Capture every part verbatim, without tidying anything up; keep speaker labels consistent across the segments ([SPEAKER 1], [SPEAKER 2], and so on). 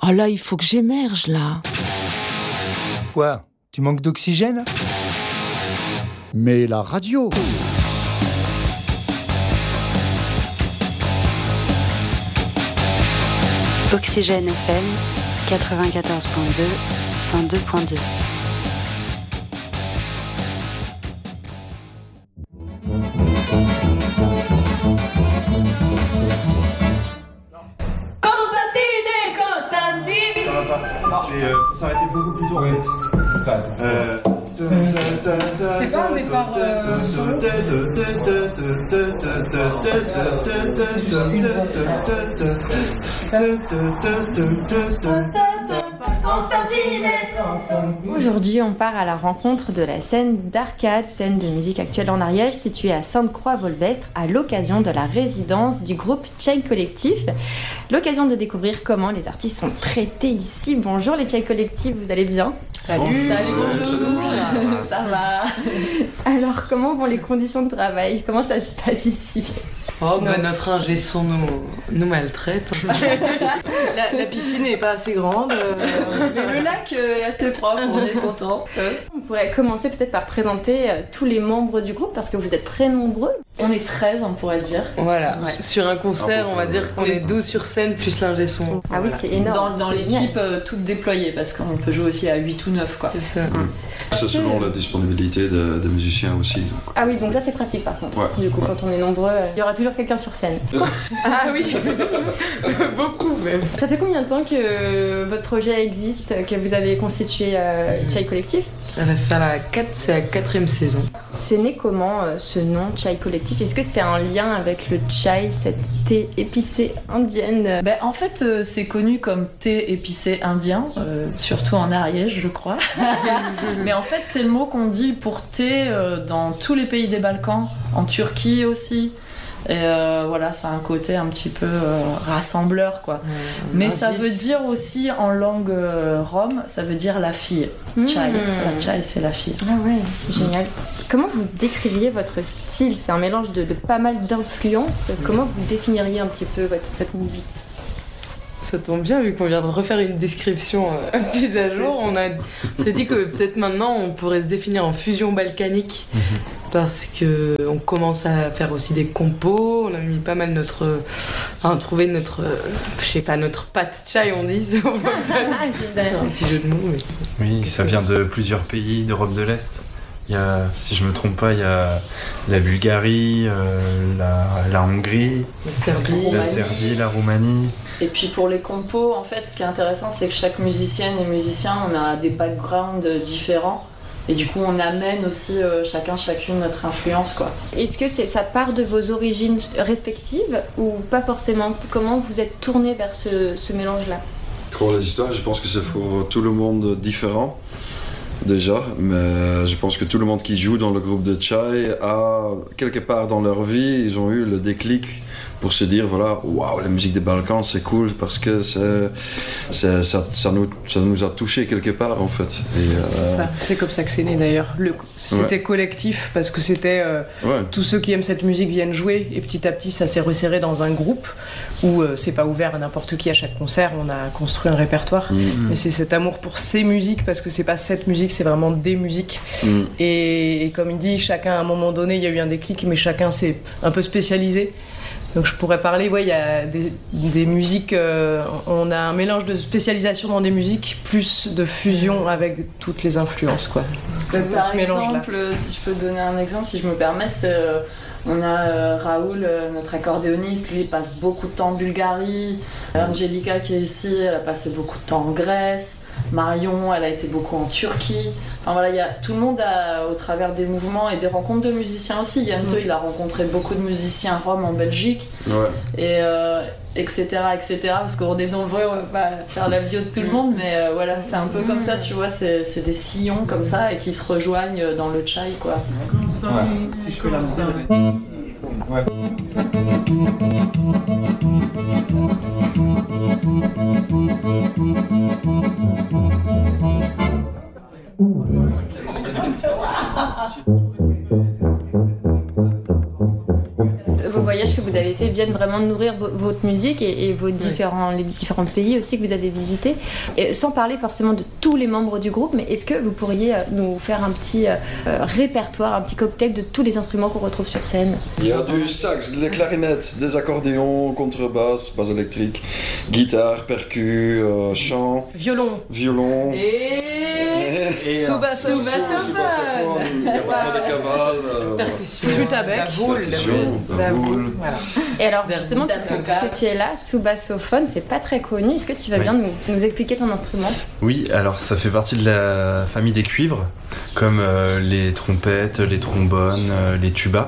[SPEAKER 1] Oh là, il faut que j'émerge, là.
[SPEAKER 2] Quoi ? Tu manques d'oxygène ?
[SPEAKER 3] Mais la radio.
[SPEAKER 4] Oxygène F M quatre-vingt-quatorze virgule deux, cent deux virgule deux.
[SPEAKER 5] C'est, euh, faut s'arrêter beaucoup plus tôt en fait. C'est ça. Euh...
[SPEAKER 6] C'est pas un départ euh, solo.
[SPEAKER 7] Aujourd'hui, on part à la rencontre de la scène d'arcade, scène de musique actuelle en Ariège, située à Sainte-Croix-Volvestre, à l'occasion de la résidence du groupe Chai Collectif. L'occasion de découvrir comment les artistes sont traités ici. Bonjour les Chai Collectif, vous allez bien ?
[SPEAKER 6] Salut, salut, bonjour.
[SPEAKER 7] Ça va. Alors, comment vont les conditions de travail ? Comment ça se passe ici ?
[SPEAKER 6] Oh, bah notre ingé son nous, nous maltraite.
[SPEAKER 8] la, la piscine n'est pas assez grande. Euh...
[SPEAKER 6] Mais le lac est assez propre, on est content.
[SPEAKER 7] On pourrait commencer peut-être par présenter tous les membres du groupe parce que vous êtes très nombreux.
[SPEAKER 6] On est treize, on pourrait dire. Voilà, ouais. Sur un concert, on va dire qu'on est douze sur scène plus l'ingé son.
[SPEAKER 7] Ah oui, c'est énorme.
[SPEAKER 6] Dans, dans l'équipe euh, toute déployée parce qu'on peut jouer aussi à huit ou neuf quoi.
[SPEAKER 7] C'est ça.
[SPEAKER 9] Mmh. C'est selon la disponibilité de, des musiciens aussi. Donc.
[SPEAKER 7] Ah oui, donc ça c'est pratique par contre.
[SPEAKER 9] Ouais.
[SPEAKER 7] Du coup,
[SPEAKER 9] ouais.
[SPEAKER 7] Quand on est nombreux, il y aura toujours quelqu'un sur scène.
[SPEAKER 6] Ah oui. Beaucoup même.
[SPEAKER 7] Ça fait combien de temps que votre projet existe, que vous avez constitué euh, Chai Collectif ?
[SPEAKER 6] Ça va faire la quatre, c'est la quatrième saison.
[SPEAKER 7] C'est né comment euh, ce nom Chai Collectif ? Est-ce que c'est un lien avec le chai, cette thé épicé indienne ?
[SPEAKER 6] Ben, en fait, euh, c'est connu comme thé épicé indien, euh, surtout en Ariège, je crois. Mais en fait, c'est le mot qu'on dit pour thé euh, dans tous les pays des Balkans, en Turquie aussi. Et euh, voilà, ça a un côté un petit peu euh, rassembleur, quoi. Mmh, Mais ça veut dire aussi, en langue euh, rome, ça veut dire la fille. Mmh. Chai. La chai, c'est la fille.
[SPEAKER 7] Ah ouais, génial. Comment vous décririez votre style ? C'est un mélange de, de pas mal d'influences. Mmh. Comment vous définiriez un petit peu votre, votre musique ?
[SPEAKER 6] Ça tombe bien, vu qu'on vient de refaire une description euh, plus à jour. On, a, on s'est dit que peut-être maintenant, on pourrait se définir en fusion balkanique. Mmh. Parce que on commence à faire aussi des compos, on a mis pas mal notre, enfin trouvé notre, euh, je sais pas, notre pâte chai on dit, un petit jeu de mots. Mais...
[SPEAKER 5] Oui, ça vient de plusieurs pays d'Europe de l'Est. Il y a, si je me trompe pas, il y a la Bulgarie, euh, la, la Hongrie,
[SPEAKER 6] la Serbie,
[SPEAKER 5] la Serbie, la Roumanie.
[SPEAKER 6] Et puis pour les compos, en fait, ce qui est intéressant, c'est que chaque musicienne et musicien, on a des backgrounds différents. Et du coup, on amène aussi euh, chacun, chacune notre influence, quoi.
[SPEAKER 7] Est-ce que c'est, ça part de vos origines respectives ou pas forcément ? Comment vous êtes tourné vers ce, ce mélange-là ?
[SPEAKER 9] Pour les histoires, je pense que c'est pour tout le monde différent. Déjà, mais je pense que tout le monde qui joue dans le groupe de Chai a, quelque part dans leur vie, ils ont eu le déclic pour se dire, voilà, waouh, la musique des Balkans, c'est cool parce que c'est, c'est, ça, ça, nous, ça nous a touché quelque part, en fait. Et, euh...
[SPEAKER 8] c'est ça, c'est comme ça que c'est né d'ailleurs. Le, c'était ouais. collectif parce que c'était euh, ouais. tous ceux qui aiment cette musique viennent jouer et petit à petit, ça s'est resserré dans un groupe où euh, c'est pas ouvert à n'importe qui à chaque concert. On a construit un répertoire, mmh. mais c'est cet amour pour ces musiques parce que c'est pas cette musique, c'est vraiment des musiques. Mmh. Et, et comme il dit, chacun à un moment donné, il y a eu un déclic, mais chacun s'est un peu spécialisé. Donc je pourrais parler, ouais, il y a des, des musiques, euh, on a un mélange de spécialisation dans des musiques, plus de fusion avec toutes les influences, quoi.
[SPEAKER 6] Donc, par ce exemple, si je peux donner un exemple, si je me permets, c'est, euh, on a euh, Raoul, euh, notre accordéoniste, lui il passe beaucoup de temps en Bulgarie. Angelica qui est ici, elle a passé beaucoup de temps en Grèce. Marion, elle a été beaucoup en Turquie. Enfin voilà, il y a tout le monde a, au travers des mouvements et des rencontres de musiciens aussi. Yanto, mmh. il a rencontré beaucoup de musiciens roms en Belgique, ouais. et euh, etc etc. Parce qu'on est nombreux, on va pas faire la bio de tout le monde, mais euh, voilà, c'est un peu mmh. comme ça, tu vois, c'est, c'est des sillons comme ça et qui se rejoignent dans le chai, quoi.
[SPEAKER 5] Ouais. Si je fais la ouais.
[SPEAKER 7] Vos voyages que vous avez fait bien viennent vraiment nourrir vo- votre musique et, et vos différents, oui. les différents pays aussi que vous avez visités. Et sans parler forcément de tous les membres du groupe, mais est-ce que vous pourriez nous faire un petit euh, répertoire, un petit cocktail de tous les instruments qu'on retrouve sur scène?
[SPEAKER 9] Il y a du sax, des clarinettes, des accordéons, contrebasse, basse électrique, guitare, percu, euh, chant,
[SPEAKER 8] violon,
[SPEAKER 9] violon
[SPEAKER 8] et, et sous-bassophone.
[SPEAKER 9] Il y a parfois des cavales, euh,
[SPEAKER 8] percussion, flûte à bec,
[SPEAKER 9] la boule, la boule.
[SPEAKER 7] Voilà. Et alors justement, puisque tu es là, sous-bassophone, c'est pas très connu. Est-ce que tu vas oui. bien nous, nous expliquer ton instrument?
[SPEAKER 5] Oui, alors ça fait partie de la famille des cuivres, comme euh, les trompettes, les trombones, euh, les tubas.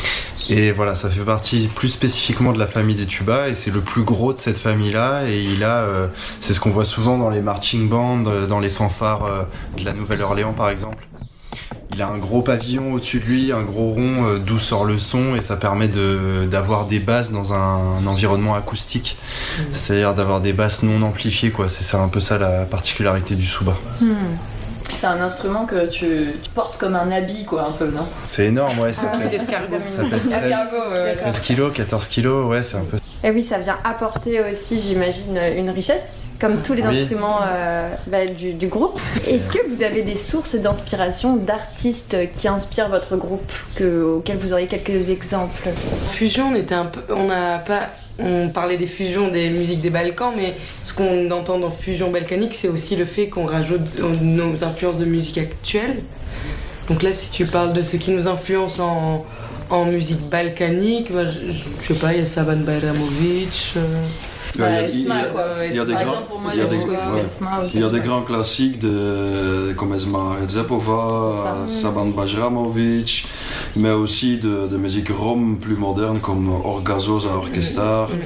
[SPEAKER 5] Et voilà, ça fait partie plus spécifiquement de la famille des tubas et c'est le plus gros de cette famille-là. Et il a, euh, c'est ce qu'on voit souvent dans les marching bands, dans les fanfares euh, de la Nouvelle-Orléans par exemple. Il a un gros pavillon au-dessus de lui, un gros rond euh, d'où sort le son et ça permet de, d'avoir des basses dans un, un environnement acoustique. Mmh. C'est-à-dire d'avoir des basses non amplifiées, quoi. C'est, c'est un peu ça la particularité du souba. Mmh.
[SPEAKER 6] C'est un instrument que tu, tu portes comme un habit, quoi, un peu, non?
[SPEAKER 5] C'est énorme, ouais. Ça
[SPEAKER 8] ah,
[SPEAKER 5] pèse, ça pèse treize,
[SPEAKER 6] ouais,
[SPEAKER 5] treize kilos, quatorze kilos, ouais, c'est un peu...
[SPEAKER 7] Et oui, ça vient apporter aussi, j'imagine, une richesse, comme tous les oui. instruments euh, bah, du, du groupe. Est-ce que vous avez des sources d'inspiration d'artistes qui inspirent votre groupe, que, auxquels vous auriez quelques exemples?
[SPEAKER 10] Fusion, on était un peu... On n'a pas... On parlait des fusions des musiques des Balkans, mais ce qu'on entend dans fusion balkanique, c'est aussi le fait qu'on rajoute nos influences de musique actuelle. Donc là, si tu parles de ce qui nous influence en, en musique balkanique, bah, je, je sais pas, il y a Saban Bayramovic. Euh...
[SPEAKER 9] Il y a, il y a, il y a des grands, il y a des, ouais, il y a des grands classiques de, comme Esma Redzepova, Saban Bajramovic, mais aussi de, de musique rom plus moderne comme Orgazos à Orchestar mm.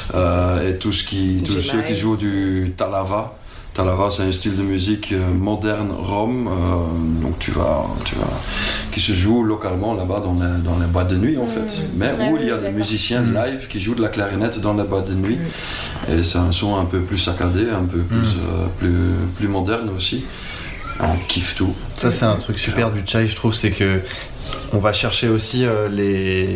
[SPEAKER 9] euh, et tout ce qui, tous ceux qui jouent du talava. Talava, c'est un style de musique moderne rom, euh, donc tu vas, tu vas, qui se joue localement là-bas dans les, dans les boîtes de nuit en fait, mmh. mais où ouais, il y a oui, des musiciens live qui jouent de la clarinette dans les boîtes de nuit, mmh. et c'est un son un peu plus saccadé, un peu plus, mmh. euh, plus, plus moderne aussi. On kiffe tout.
[SPEAKER 5] Ça c'est un truc super du chai, je trouve, c'est que on va chercher aussi euh, les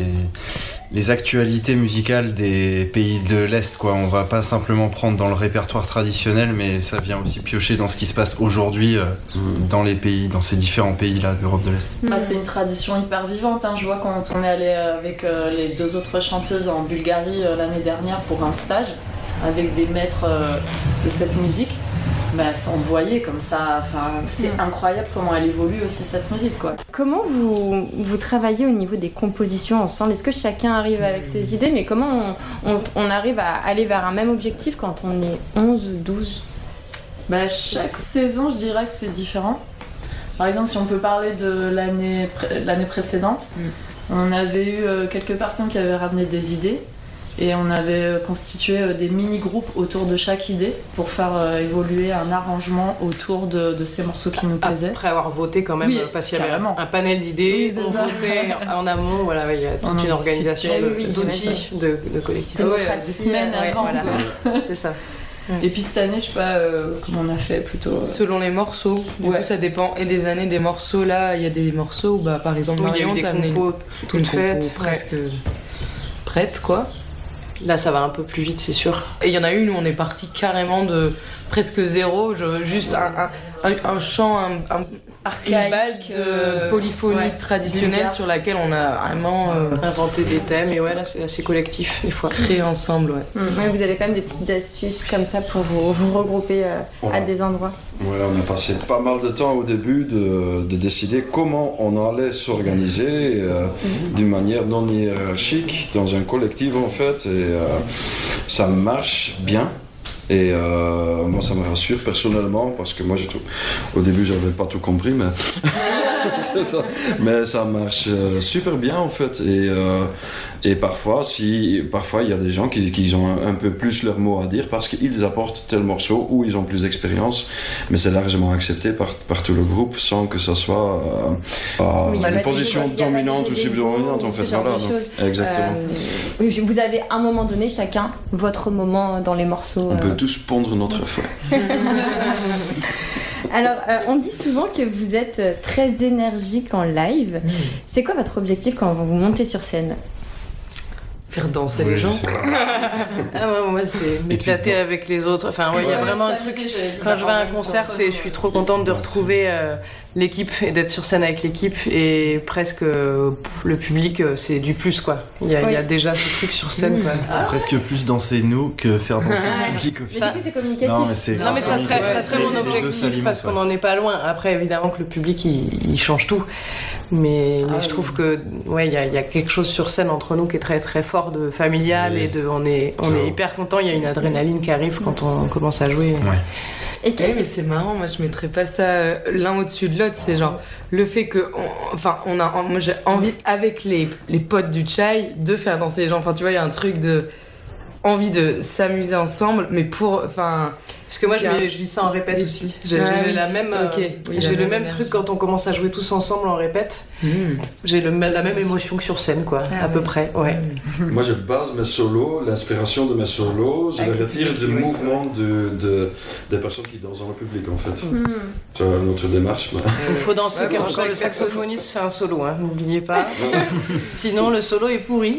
[SPEAKER 5] les actualités musicales des pays de l'Est, quoi. On va pas simplement prendre dans le répertoire traditionnel, mais ça vient aussi piocher dans ce qui se passe aujourd'hui euh, mmh. dans les pays, dans ces différents pays-là d'Europe de l'Est.
[SPEAKER 6] Bah, c'est une tradition hyper vivante, hein. Je vois quand on est allé avec euh, les deux autres chanteuses en Bulgarie euh, l'année dernière pour un stage avec des maîtres euh, de cette musique. Bah, on voyait comme ça, enfin, c'est mmh. incroyable comment elle évolue aussi cette musique, quoi.
[SPEAKER 7] Comment vous, vous travaillez au niveau des compositions ensemble? Est-ce que chacun arrive avec ses idées, mais comment on, on, on arrive à aller vers un même objectif quand on est onze ou douze?
[SPEAKER 6] Bah, chaque saison, je dirais que c'est différent. Par exemple, si on peut parler de l'année, l'année précédente, mmh. on avait eu quelques personnes qui avaient ramené des idées. Et on avait constitué des mini-groupes autour de chaque idée pour faire évoluer un arrangement autour de, de ces morceaux qui nous plaisaient.
[SPEAKER 8] Après avoir voté quand même, oui, parce qu'il y avait un panel d'idées, oui, on votait en amont, voilà, il y a toute on une organisation de, oui, d'outils de, de collectif.
[SPEAKER 6] Ouais, des semaines
[SPEAKER 8] ouais,
[SPEAKER 6] avant.
[SPEAKER 8] Voilà. C'est ça.
[SPEAKER 6] Et puis cette année, je sais pas euh, comment on a fait plutôt. Euh...
[SPEAKER 10] Selon les morceaux, du ouais. coup ça dépend. Et des années, des morceaux là, il y a des morceaux où bah, par exemple,
[SPEAKER 8] oui,
[SPEAKER 10] Marion
[SPEAKER 8] t'a amené
[SPEAKER 10] toutes faites, presque ouais. prêtes quoi. Là, ça va un peu plus vite, c'est sûr. Et il y en a une où on est parti carrément de presque zéro, je, juste un, un, un chant, un, un, une base de euh, polyphonie ouais, traditionnelle sur laquelle on a vraiment euh,
[SPEAKER 8] inventé des thèmes. Et ouais, là, c'est assez collectif, des fois.
[SPEAKER 10] Créé ensemble, ouais.
[SPEAKER 7] Mmh. Ouais, vous avez quand même des petites astuces comme ça pour vous, vous regrouper euh, voilà. à des endroits.
[SPEAKER 9] Ouais, on a passé pas mal de temps au début de, de décider comment on allait s'organiser euh, mmh. d'une manière non hiérarchique, dans un collectif en fait. Et euh, ça marche bien. Et euh, moi ça me rassure personnellement parce que moi j'ai tout... au début j'avais pas tout compris mais c'est ça. Mais ça marche super bien en fait et, euh, et parfois si parfois il y a des gens qui, qui ont un, un peu plus leur mot à dire parce qu'ils apportent tel morceau ou ils ont plus d'expérience mais c'est largement accepté par, par tout le groupe sans que ça soit euh, oui, une position des, dominante ou subdominante en fait voilà, donc, exactement
[SPEAKER 7] euh, vous avez à un moment donné chacun votre moment dans les morceaux
[SPEAKER 9] on
[SPEAKER 7] euh...
[SPEAKER 9] peut tous pondre notre fouet.
[SPEAKER 7] Alors, euh, on dit souvent que vous êtes très énergique en live. Mmh. C'est quoi votre objectif quand vous montez sur scène ?
[SPEAKER 10] Faire danser
[SPEAKER 5] Oui,
[SPEAKER 10] les gens.
[SPEAKER 8] Ah ouais, moi c'est m'éclater avec les autres. Enfin, ouais, il ouais, y a vraiment un truc. Quand je vais à un concert, c'est, je suis trop contente de retrouver euh, l'équipe et d'être sur scène avec l'équipe. Et presque euh, le public, c'est du plus quoi. Il y a, oui. y a déjà ce truc sur scène. Quoi.
[SPEAKER 5] C'est ah. presque plus danser nous que faire danser le public. Au
[SPEAKER 7] final. Mais du coup, c'est communicatif.
[SPEAKER 5] Non, mais, c'est
[SPEAKER 8] non, mais ça serait, ça serait mon objectif parce qu'on n'en est pas loin. Après, évidemment que le public il, il change tout. Mais, ah, mais oui. je trouve que ouais, il y a, y a quelque chose sur scène entre nous qui est très très fort de familial oui. et de on est on est hyper content. Il y a une adrénaline qui arrive quand on commence à jouer.
[SPEAKER 5] Ouais.
[SPEAKER 10] Et oui, mais c'est marrant. Moi, je mettrais pas ça l'un au-dessus de l'autre. C'est genre le fait que, on, enfin, on a, moi j'ai envie avec les les potes du Chai de faire danser les gens. Enfin, tu vois, il y a un truc de envie de s'amuser ensemble, mais pour, enfin.
[SPEAKER 8] Parce que moi, je, a... je vis ça en répète et aussi. J'ai, ah, j'ai oui. la même, okay. oui, j'ai la le même, même truc quand on commence à jouer tous ensemble en répète. Mmh. J'ai le, la même émotion que sur scène, quoi, ah, à oui. peu près. Ouais.
[SPEAKER 9] Mmh. Moi, je base mes solos, l'inspiration de mes solos, je les retire du mouvement de, de, des personnes qui dansent dans le public, en fait. Mmh. C'est notre démarche. Mais...
[SPEAKER 8] Il faut danser ouais, quand, quand le saxophoniste fait un solo, hein, n'oubliez pas. Sinon, le solo est pourri.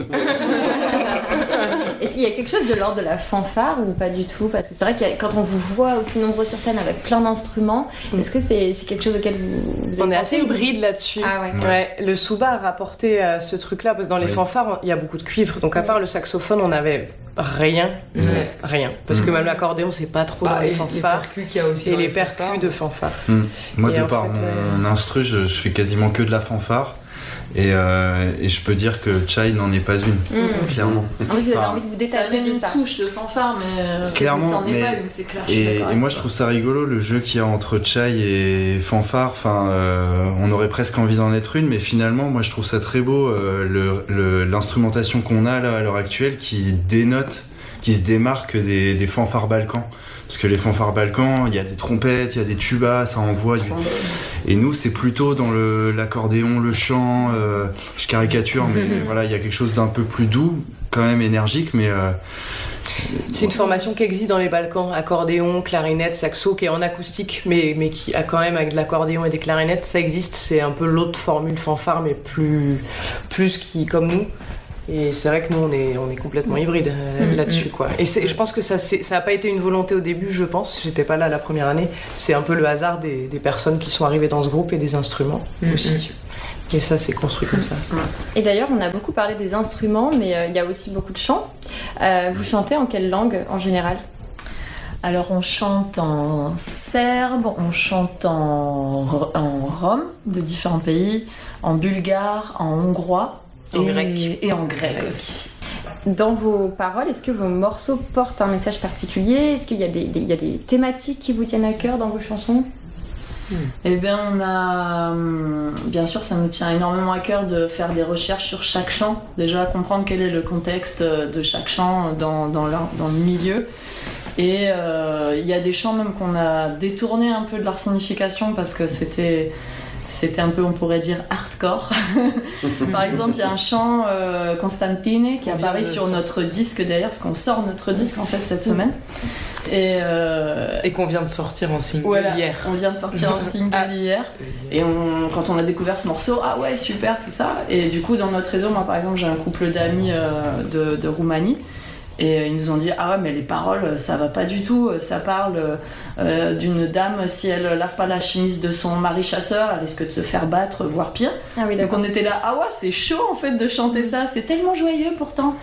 [SPEAKER 7] Est-ce qu'il y a quelque chose de l'ordre de la fanfare ou pas du tout? Parce que c'est vrai que quand on vous voit aussi nombreux sur scène avec plein d'instruments, mmh. est-ce que c'est, c'est quelque chose auquel vous, vous
[SPEAKER 8] On est assez hybride là-dessus.
[SPEAKER 7] Ah ouais.
[SPEAKER 8] Ouais. Le Souba a rapporté euh, ce truc-là, parce que dans les oui. fanfares, il y a beaucoup de cuivre. Donc à part le saxophone, on avait rien. Mmh. Rien. Parce mmh. que même l'accordéon, c'est pas trop bah, dans les fanfares.
[SPEAKER 10] Les percus qu'il y a aussi.
[SPEAKER 8] Et les, les percus de fanfare.
[SPEAKER 5] Mmh. Moi,
[SPEAKER 8] et
[SPEAKER 5] de par fait, mon euh... instru, je, je fais quasiment que de la fanfare. Et, euh, et je peux dire que Chai n'en est pas une, mmh. clairement.
[SPEAKER 7] En fait, vous avez envie de vous détacher de ça.
[SPEAKER 6] Ça touche de fanfare, mais
[SPEAKER 5] clairement,
[SPEAKER 6] c'en est
[SPEAKER 5] mais...
[SPEAKER 6] pas une, c'est clair.
[SPEAKER 5] Et, et moi, je trouve ça rigolo, le jeu qu'il y a entre Chai et fanfare. Enfin, euh, on aurait presque envie d'en être une, mais finalement, moi, je trouve ça très beau, euh, le, le, l'instrumentation qu'on a là à l'heure actuelle, qui dénote, qui se démarque des, des fanfares balkans. Parce que les fanfares balkans, il y a des trompettes, il y a des tubas, ça envoie du... Et nous, c'est plutôt dans le, l'accordéon, le chant, euh, je caricature, mais mm-hmm. voilà, il y a quelque chose d'un peu plus doux, quand même énergique, mais... Euh,
[SPEAKER 8] c'est une formation qui existe dans les Balkans, accordéon, clarinette, saxo, qui est en acoustique, mais, mais qui a quand même avec de l'accordéon et des clarinettes, ça existe, c'est un peu l'autre formule fanfare, mais plus, plus qui, comme nous. Et c'est vrai que nous on est on est complètement hybride euh, là-dessus quoi. Et c'est, je pense que ça c'est, ça a pas été une volonté au début, je pense. J'étais pas là la première année. C'est un peu le hasard des, des personnes qui sont arrivées dans ce groupe et des instruments mm-hmm. aussi. Et ça c'est construit comme ça.
[SPEAKER 7] Et d'ailleurs on a beaucoup parlé des instruments, mais euh, il y a aussi beaucoup de chants. Euh, vous chantez en quelle langue en général?
[SPEAKER 6] Alors on chante en serbe, on chante en en rom de différents pays, en bulgare, en hongrois.
[SPEAKER 8] En
[SPEAKER 6] et,
[SPEAKER 8] grec.
[SPEAKER 6] Et en grec aussi.
[SPEAKER 7] Dans vos paroles, est-ce que vos morceaux portent un message particulier? Est-ce qu'il y a des, des, il y a des thématiques qui vous tiennent à cœur dans vos chansons?
[SPEAKER 6] Hmm. Eh bien, on a... Bien sûr, ça nous tient énormément à cœur de faire des recherches sur chaque chant. Déjà, comprendre quel est le contexte de chaque chant dans, dans, leur, dans le milieu. Et il euh, y a des chants même qu'on a détourné un peu de leur signification parce que c'était... C'était un peu, on pourrait dire, hardcore. Par exemple, il y a un chant euh, Constantine qui apparaît sur notre disque d'ailleurs, parce qu'on sort notre disque en fait cette semaine. Et, euh...
[SPEAKER 10] et qu'on vient de sortir en single
[SPEAKER 6] voilà,
[SPEAKER 10] hier.
[SPEAKER 6] On vient de sortir en single ah. hier. Et on, quand on a découvert ce morceau, ah ouais, super, tout ça. Et du coup, dans notre réseau, moi par exemple, j'ai un couple d'amis euh, de, de Roumanie. Et ils nous ont dit ah ouais mais les paroles ça va pas du tout, ça parle euh, d'une dame, si elle lave pas la chemise de son mari chasseur elle risque de se faire battre voire pire. Ah oui, donc on était là ah ouais c'est chaud en fait de chanter ça, c'est tellement joyeux pourtant.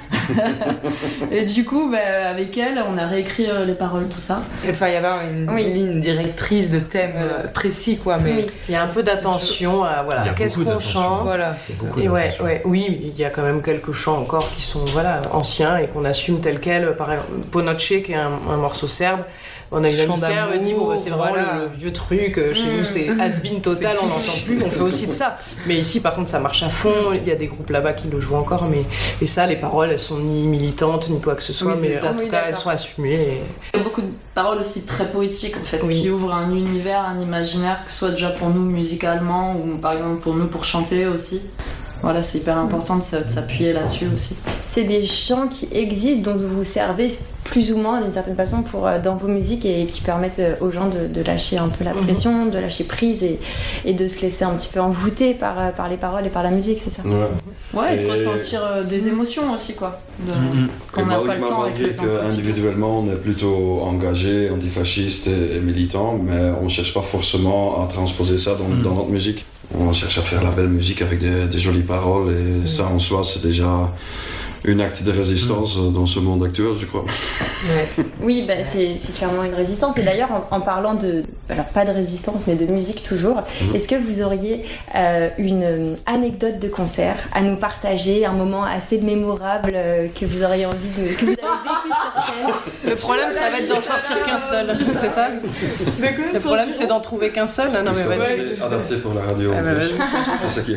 [SPEAKER 6] Et du coup bah, avec elle on a réécrit euh, les paroles tout ça.
[SPEAKER 10] Enfin il y avait une oui. ligne directrice de thème euh, précis quoi mais
[SPEAKER 8] oui. il y a un peu d'attention à voilà qu'est-ce qu'on chante
[SPEAKER 10] voilà
[SPEAKER 8] c'est beaucoup et ouais, ouais oui il y a quand même quelques chants encore qui sont voilà anciens et qu'on assume tel quel, par exemple, Ponoche, qui est un, un morceau serbe. On a une amie serbe, dit bon, bah, c'est vraiment voilà. le, le vieux truc, chez mmh. nous c'est has-been total, on n'entend plus, on fait aussi de ça. Mais ici, par contre, ça marche à fond, il y a des groupes là-bas qui le jouent encore, mais et ça, les paroles, elles sont ni militantes, ni quoi que ce soit, oui, mais ça. en tout oui, cas, d'accord. elles sont assumées. Et...
[SPEAKER 6] Il y a beaucoup de paroles aussi très poétiques, en fait, oui. qui ouvrent un univers, un imaginaire, que ce soit déjà pour nous musicalement, ou par exemple pour nous pour chanter aussi. voilà, c'est hyper important de s'appuyer là-dessus aussi.
[SPEAKER 7] C'est des chants qui existent, dont vous vous servez plus ou moins d'une certaine façon pour, dans vos musiques et qui permettent aux gens de, de lâcher un peu la pression, de lâcher prise et, et de se laisser un petit peu envoûter par, par les paroles et par la musique, c'est ça?
[SPEAKER 6] Ouais, ouais, et de ressentir des émotions aussi, quoi. De,
[SPEAKER 9] mm-hmm.
[SPEAKER 6] Quand on n'a pas le temps avec le temps.
[SPEAKER 9] Individuellement, on est plutôt engagé, antifasciste et, et militant, mais on ne cherche pas forcément à transposer ça dans, mm. dans notre musique. On cherche à faire la belle musique avec des, des jolies paroles et mm. ça en soi, c'est déjà un acte de résistance mmh. dans ce monde actuel, je crois.
[SPEAKER 7] Ouais. Oui, bah, c'est, c'est clairement une résistance. Et d'ailleurs, en, en parlant de, alors pas de résistance, mais de musique toujours, mmh. est-ce que vous auriez euh, une anecdote de concert à nous partager, un moment assez mémorable euh, que vous auriez envie de, que vous avez vécu sur scène?
[SPEAKER 8] Le problème, ça va être d'en sortir qu'un seul, c'est ça? Le problème, c'est d'en trouver qu'un seul. Non, mais
[SPEAKER 9] vas-y. Adapté pour la radio.
[SPEAKER 8] Ah, bah,
[SPEAKER 9] c'est ça qui est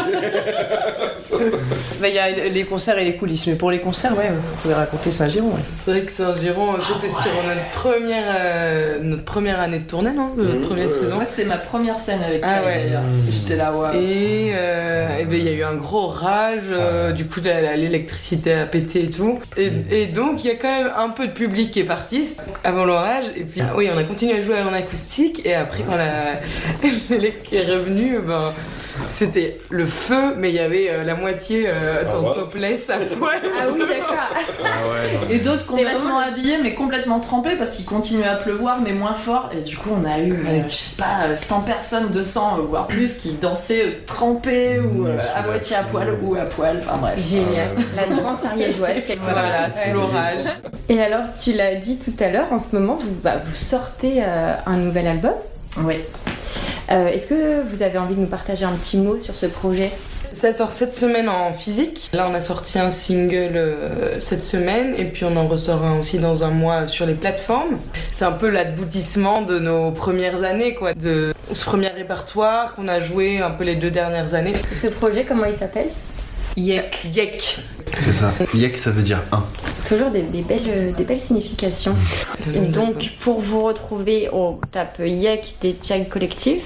[SPEAKER 8] Il y a les concerts et les coulisses. Mais pour les concerts, ouais, vous pouvez raconter Saint-Giron. Ouais.
[SPEAKER 10] C'est vrai que Saint-Giron, c'était sur notre première, euh, notre première année de tournée, non? Notre mmh, première euh, saison.
[SPEAKER 6] Moi, c'était ma première scène avec
[SPEAKER 10] ah, ouais.
[SPEAKER 6] d'ailleurs. J'étais là, waouh.
[SPEAKER 10] Et il euh, ben, y a eu un gros orage, euh, du coup, la, la, l'électricité a pété et tout. Et, et donc, il y a quand même un peu de public qui est parti avant l'orage. Et puis, oui, on a continué à jouer en acoustique. Et après, quand la l'électrique est revenue, ben. C'était le feu, mais il y avait euh, la moitié euh, ah, en topless à poil.
[SPEAKER 7] Ah oui, d'accord.
[SPEAKER 6] Ah ouais, et d'autres complètement habillés, mais complètement trempés parce qu'il continuait à pleuvoir, mais moins fort. Et du coup, on a eu, euh, je sais pas, cent personnes, deux cents, voire plus, qui dansaient euh, trempés ou euh, à moitié à poil ou à poil. Enfin bref.
[SPEAKER 7] Génial. La danse ariégeoise, quelque part.
[SPEAKER 10] Voilà, sous l'orage.
[SPEAKER 7] Et alors, tu l'as dit tout à l'heure, en ce moment, vous, bah, vous sortez euh, un nouvel album.
[SPEAKER 6] Oui.
[SPEAKER 7] Euh, est-ce que vous avez envie de nous partager un petit mot sur ce projet?
[SPEAKER 10] Ça sort cette semaine en physique. Là, on a sorti un single euh, cette semaine et puis on en ressort un aussi dans un mois sur les plateformes. C'est un peu l'aboutissement de nos premières années, quoi, de ce premier répertoire qu'on a joué un peu les deux dernières années.
[SPEAKER 7] Ce projet, comment il s'appelle?
[SPEAKER 10] Yek. Yek.
[SPEAKER 5] C'est ça. Yek, ça veut dire un.
[SPEAKER 7] Toujours des, des, belles, des belles significations. Et donc, pour vous retrouver, on tape Yek des Chai Collectif.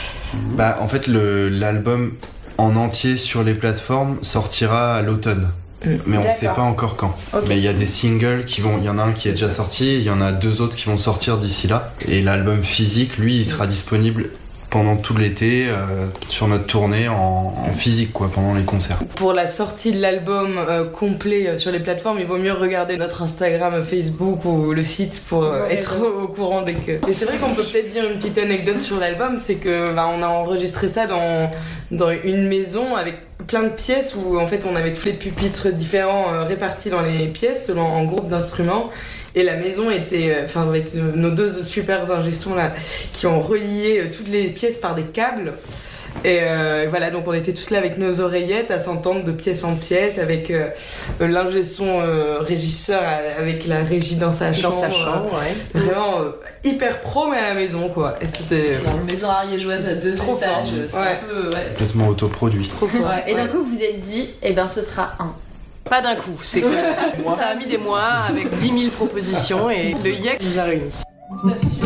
[SPEAKER 5] Bah, en fait, le, l'album en entier sur les plateformes sortira à l'automne. Mmh. Mais on ne sait pas encore quand. Okay. Mais il y a des singles qui vont. Il y en a un qui est déjà sorti, il y en a deux autres qui vont sortir d'ici là. Et l'album physique, lui, il sera disponible pendant tout l'été euh, sur notre tournée en, en physique, quoi, pendant les concerts.
[SPEAKER 10] Pour la sortie de l'album euh, complet euh, sur les plateformes, il vaut mieux regarder notre Instagram, Facebook ou le site pour euh, être au, au courant dès que... Mais c'est vrai qu'on peut peut-être dire une petite anecdote sur l'album, c'est que bah, on a enregistré ça dans, dans une maison avec plein de pièces où en fait on avait tous les pupitres différents euh, répartis dans les pièces selon en groupe d'instruments. Et la maison était, enfin euh, avec nos deux super ingé-sons là, qui ont relié euh, toutes les pièces par des câbles. Et euh, voilà, donc on était tous là avec nos oreillettes à s'entendre de pièce en pièce, avec euh, l'ingé-son euh, régisseur avec la régie dans sa chambre.
[SPEAKER 8] Dans sa chambre,
[SPEAKER 10] euh, ouais. Vraiment euh, hyper pro, mais à la maison, quoi. Et c'était...
[SPEAKER 6] C'est une maison ariégeoise à deux
[SPEAKER 10] trop
[SPEAKER 6] étages.
[SPEAKER 10] Fort.
[SPEAKER 6] C'est
[SPEAKER 10] ouais.
[SPEAKER 6] un peu, ouais.
[SPEAKER 5] Complètement autoproduit.
[SPEAKER 10] Trop fort.
[SPEAKER 7] Ouais. Et d'un coup, vous vous êtes dit, eh ben ce sera un.
[SPEAKER 8] Pas d'un coup, c'est que ça a mis des mois avec dix mille propositions et le Yek nous a réunis.